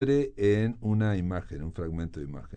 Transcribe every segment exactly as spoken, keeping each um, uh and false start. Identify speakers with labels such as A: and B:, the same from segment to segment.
A: en una imagen, un fragmento de imagen.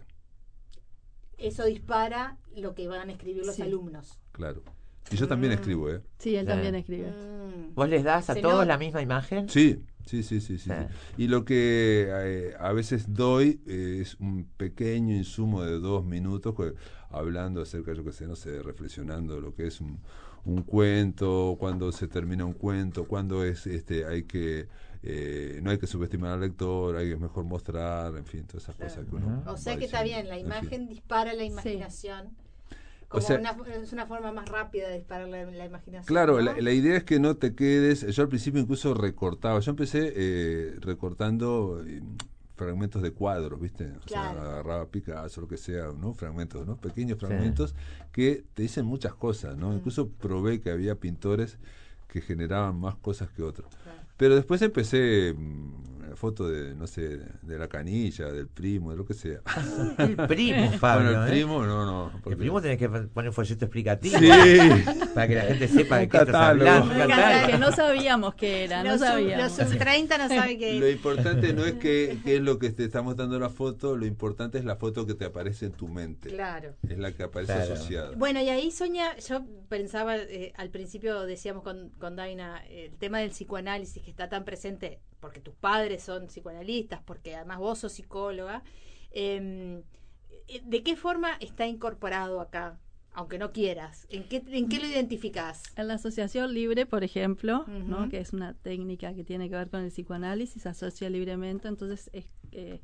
B: Eso dispara lo que van a escribir los
C: Sí.
B: alumnos.
A: Claro. Y yo también
B: Mm.
A: escribo, ¿eh?
C: Sí, él
D: Claro.
C: también escribe.
B: Mm.
D: ¿Vos les das a
B: Se
D: todos
B: nota.
D: la misma imagen?
A: Sí, sí, sí, sí, sí,
D: Sí.
A: sí. Y lo que eh, a veces doy eh, es un pequeño insumo de dos minutos, pues, hablando acerca, yo qué sé, no sé, reflexionando lo que es un, un cuento, cuando se termina un cuento, cuando es, este, hay que, eh, no hay que subestimar al lector, hay que mejor mostrar, en fin, todas esas
B: Claro.
A: cosas que uno.
D: Ujú.
B: O sea
A: va
B: que está
A: diciendo.
B: bien, la
A: En
B: imagen
A: fin.
B: dispara la imaginación.
A: O
B: Como
A: sea-
B: una, es una forma más rápida de disparar la, la imaginación.
A: Claro,
B: ¿no?
A: la, la idea es que no te quedes. Yo al principio incluso recortaba. Yo empecé eh, recortando eh, fragmentos de cuadros, ¿viste? O
B: Claro.
A: sea, agarraba Picasso, lo que sea, ¿no? Fragmentos, ¿no? Pequeños
D: Sí.
A: fragmentos que te dicen muchas cosas, ¿no?
B: Mm.
A: Incluso probé que había pintores que generaban más cosas que otros.
B: Claro.
A: Pero después empecé mm, foto de, no sé, de la canilla, del primo, de lo que sea.
D: El primo, Pablo.
A: Bueno, el
D: ¿eh?
A: primo, no, no.
D: El
A: porque-
D: primo tenés que poner un folleto explicativo.
A: Sí.
D: Para que la gente sepa de
A: Un
D: qué estás
A: catálogo.
D: hablando.
B: Me
D: Un
B: encanta.
D: catálogo.
C: Que no sabíamos qué era, no
B: Los sub-
C: sabíamos.
B: Los sub treinta no saben qué
A: Lo
B: es.
A: importante no es que, que es lo que te estamos dando la foto, lo importante es la foto que te aparece en tu mente.
B: Claro.
A: Es la que aparece
D: Claro.
A: asociada.
B: Bueno, y ahí Sonia, yo pensaba, eh, al principio decíamos con, con Daina, el tema del psicoanálisis que está tan presente, porque tus padres son psicoanalistas, porque además vos sos psicóloga, eh, ¿de qué forma está incorporado acá? Aunque no quieras, ¿en qué, en qué lo identificás?
C: En la asociación libre, por ejemplo,
B: Ujú.
C: ¿no? Que es una técnica que tiene que ver con el psicoanálisis, asocia libremente, entonces es eh,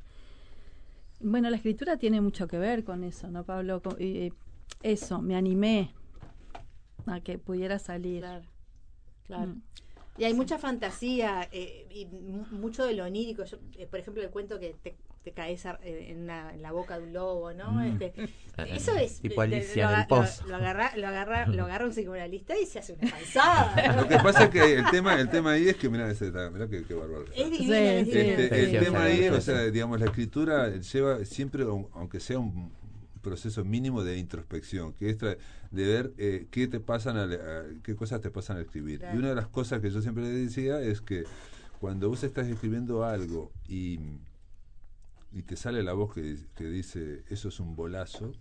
C: bueno, la escritura tiene mucho que ver con eso, ¿no, Pablo? Co- y, eh, eso, me animé a que pudiera salir.
B: Claro, claro.
C: Mm.
B: Y hay mucha fantasía eh, y mu- mucho de lo onírico. Yo, eh, por ejemplo, el cuento que te, te caes a- eh, en, una- en la boca de un lobo, ¿no?
D: Mm.
B: Este, eso es.
D: Tipo
B: de- de-
D: Alicia
B: lo,
D: en el
B: aga-
D: pozo.
B: Lo, lo agarra, lo, agarra, lo agarra un psicoanalista y se hace una panzada.
A: Lo que pasa es que el tema, el tema ahí es que, mirá, ese, mirá qué, qué bárbaro.
B: Es divino,
C: Sí,
B: es
C: sí.
B: divino.
A: Este, el
D: Preciosa,
A: tema ahí, o
D: preciosa.
A: sea, digamos, la escritura lleva siempre, aunque sea un proceso mínimo de introspección, que es tra- de ver eh, qué te pasan al, a- qué cosas te pasan al escribir.
B: Claro.
A: Y una de las cosas que yo siempre le decía es que cuando vos estás escribiendo algo y, y te sale la voz que, que dice eso es un bolazo,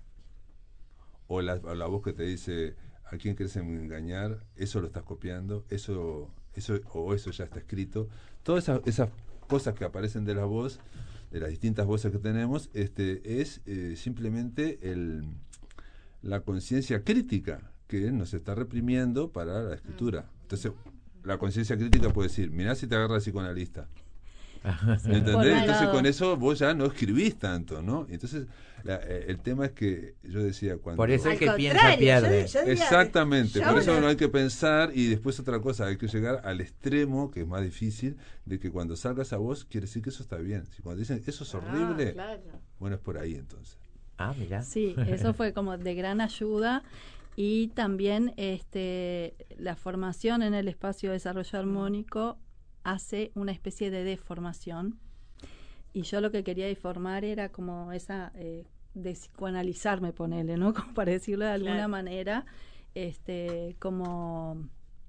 A: o la, o la voz que te dice a quién querés engañar, eso lo estás copiando, eso, eso o eso ya está escrito, todas esas, esas cosas que aparecen de la voz, de las distintas voces que tenemos, este es eh, simplemente el, la conciencia crítica que nos está reprimiendo para la escritura. Entonces, la conciencia crítica puede decir, mirá si te agarra el psicoanalista.
C: Por
A: ¿Entendés?
C: un
A: Entonces
C: lado.
A: con eso vos ya no escribís tanto, ¿no? Entonces la- eh, el tema es que yo decía cuando...
D: Por eso
B: Al
D: el que piensa
B: contrario,
D: pierde.
B: yo- yo diría-
A: Exactamente,
B: yo
A: por eso
B: no-
A: no hay que pensar y después otra cosa, hay que llegar al extremo, que es más difícil, de que cuando salga esa voz quiere decir que eso está bien. Si cuando dicen eso es horrible,
B: Ah, claro.
A: bueno, es por ahí entonces.
D: Ah, mirá.
C: Sí, eso fue como de gran ayuda y también este la formación en el espacio de desarrollo armónico hace una especie de deformación y yo lo que quería deformar era como esa eh, de psicoanalizarme, ponele, ¿no? Como para decirlo de alguna
B: Claro.
C: manera, este como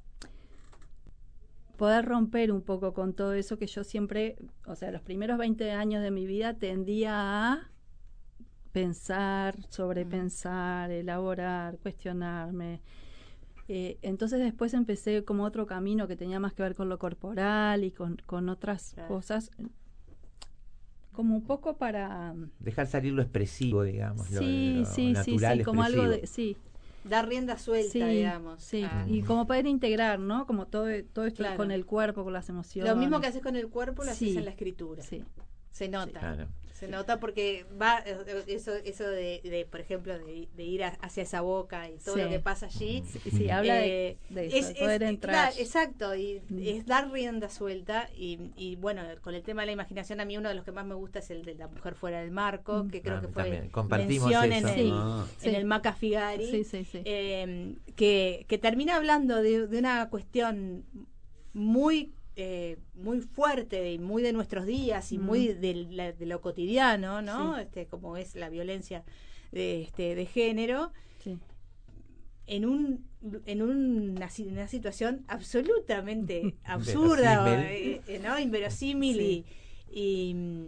C: poder romper un poco con todo eso que yo siempre, o sea, los primeros veinte años de mi vida tendía a pensar, sobrepensar, elaborar, cuestionarme. Eh, entonces después empecé como otro camino que tenía más que ver con lo corporal y con, con otras
B: Claro.
C: cosas, como un poco para...
D: Dejar salir lo expresivo, digamos. lo-
C: Sí,
D: lo
C: sí, sí,
D: natural,
C: sí, como algo de...
D: expresivo.
C: Sí,
B: Dar rienda suelta,
C: sí,
B: digamos.
C: sí.
B: Ah.
C: Y como poder integrar, ¿no? Como todo, todo esto
B: Claro.
C: con el cuerpo, con las emociones.
B: Lo mismo que haces con el cuerpo lo haces
C: Sí.
B: en la escritura.
C: Sí.
B: Se nota.
D: Claro.
B: Se nota porque va eh, eso eso de, de por ejemplo, de, de ir a- hacia esa boca y todo
C: Sí.
B: lo que pasa allí.
C: Sí, sí, habla
B: eh,
C: de, de eso,
B: es,
C: de poder
B: es-
C: entrar.
B: claro, exacto, y
C: Mm.
B: es dar rienda suelta y, y bueno, con el tema de la imaginación a mí uno de los que más me gusta es el de la mujer fuera del marco,
C: Mm.
B: que creo
D: Ah,
B: que fue
D: también. Compartimos
B: mención
D: eso.
B: en el,
A: Ah.
C: Sí.
B: en el Maca Figari,
C: Sí, sí, sí.
B: eh, que, que termina hablando de, de una cuestión muy eh, muy fuerte y muy de nuestros días y
C: Mm.
B: muy de, la- de lo cotidiano, ¿no?
C: Sí.
B: Este, como es la violencia de, este, de género,
C: Sí.
B: en un en una, si- una situación absolutamente absurda,
D: Verosímil.
B: eh, eh, ¿no? Inverosímil
C: Sí.
B: y, y